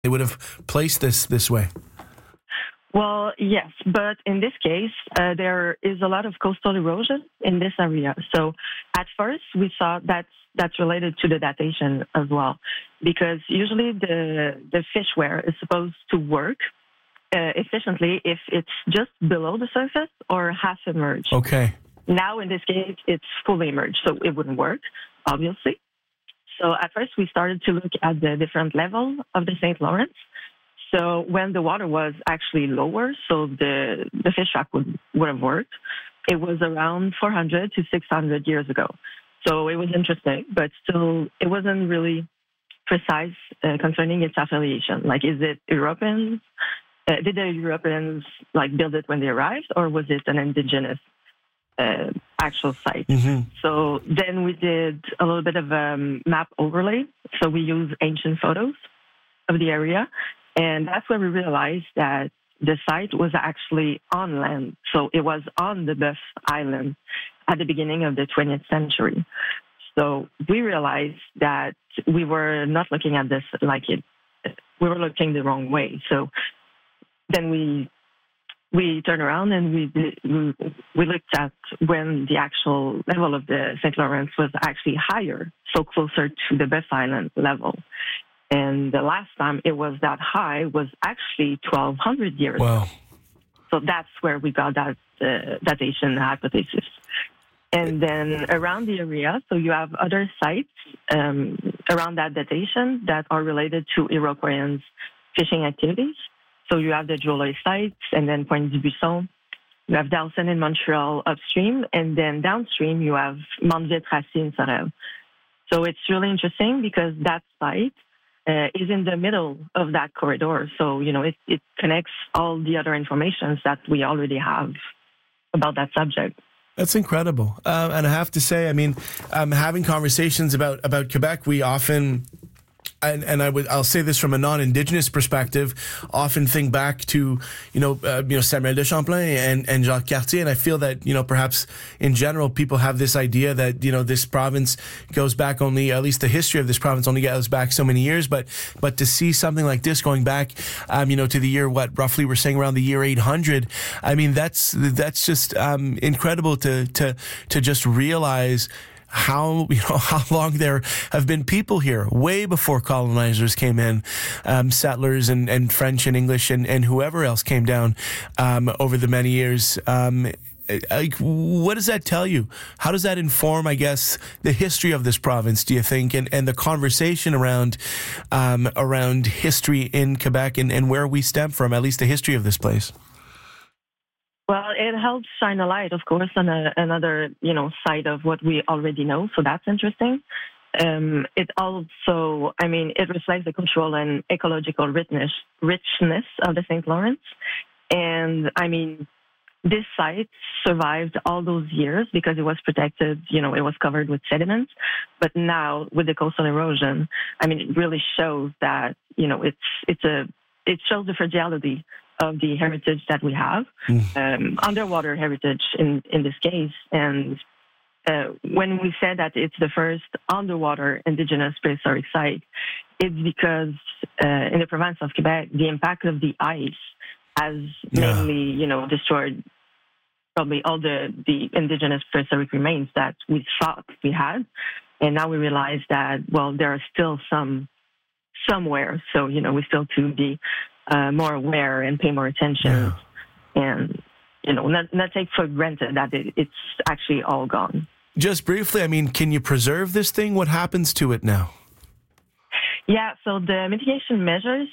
they would have placed this way. Well, yes, but in this case, there is a lot of coastal erosion in this area. So at first, we thought that's related to the datation as well, because usually the fish weir is supposed to work efficiently if it's just below the surface or half submerged. Okay. Now, in this case, it's fully immersed, so it wouldn't work, obviously. So at first, we started to look at the different level of the St. Lawrence. So when the water was actually lower, so the fish trap would have worked, it was around 400 to 600 years ago. So it was interesting, but still, it wasn't really precise concerning its affiliation. Like, is it Europeans? Did the Europeans build it when they arrived, or was it an indigenous actual site? Mm-hmm. So then we did a little bit of map overlay. So we used ancient photos of the area. And that's when we realized that the site was actually on land. So it was on the Boeuf Island at the beginning of the 20th century. So we realized that we were not looking at this we were looking the wrong way. So then we turned around and we looked at when the actual level of the St. Lawrence was actually higher, so closer to the Boeuf Island level. And the last time it was that high was actually 1,200 years. Wow. So that's where we got that datation hypothesis. And then around the area, so you have other sites around that datation that are related to Iroquoians' fishing activities. So you have the Jolay sites, and then Pointe du Buisson. You have Dawson in Montreal upstream, and then downstream you have Mont-Vitracy in Sorel. So it's really interesting because that site is in the middle of that corridor. So, it connects all the other information that we already have about that subject. That's incredible. And I have to say, having conversations about Quebec, we often... And I'll say this from a non-Indigenous perspective, often think back to, Samuel de Champlain and Jacques Cartier. And I feel that, perhaps in general, people have this idea that, this province goes back only, at least the history of this province only goes back so many years. But to see something like this going back, to the year, roughly we're saying around the year 800. That's just, incredible to just realize how long there have been people here way before colonizers came in, settlers and French and English and whoever else came down over the many years. What does that tell you? How does that inform, I guess, the history of this province, do you think, and the conversation around history in Quebec and where we stem from, at least the history of this place? Well, it helps shine a light, of course, on another, side of what we already know. So that's interesting. It also, it reflects the cultural and ecological richness of the St. Lawrence. And, this site survived all those years because it was protected, it was covered with sediment. But now, with the coastal erosion, it really shows that, it shows the fragility of the heritage that we have, underwater heritage in this case. And when we said that it's the first underwater Indigenous prehistoric site, it's because in the province of Quebec, the impact of the ice has mainly, destroyed probably all the Indigenous prehistoric remains that we thought we had. And now we realize that, there are still some somewhere. So, we still to be more aware and pay more attention and, not take for granted that it's actually all gone. Just briefly, can you preserve this thing? What happens to it now? Yeah, so the mitigation measures,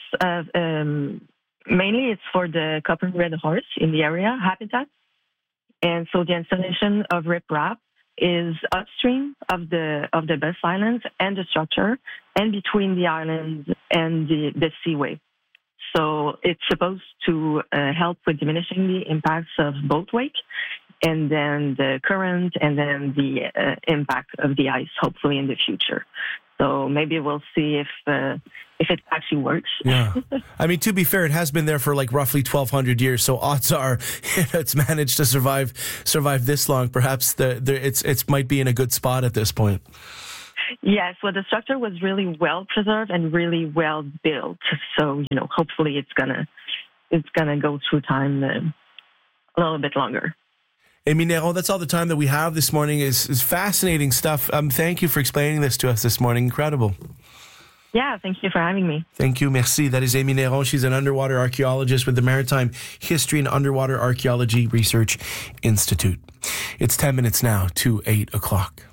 mainly it's for the copper red horse in the area habitat. And so the installation of riprap is upstream of the Boeuf Islands and the structure and between the island and the seaway. So it's supposed to help with diminishing the impacts of boat wake and then the current and then the impact of the ice, hopefully in the future. So maybe we'll see if it actually works. Yeah. To be fair, it has been there for roughly 1,200 years. So odds are it's managed to survive this long. Perhaps it might be in a good spot at this point. Yes, well, the structure was really well preserved and really well built. So, hopefully it's gonna go through time a little bit longer. Amy Néron, that's all the time that we have this morning. Is fascinating stuff. Thank you for explaining this to us this morning. Incredible. Yeah, thank you for having me. Thank you, merci. That is Amy Néron. She's an underwater archaeologist with the Maritime History and Underwater Archaeology Research Institute. It's 10 minutes now to 8 o'clock.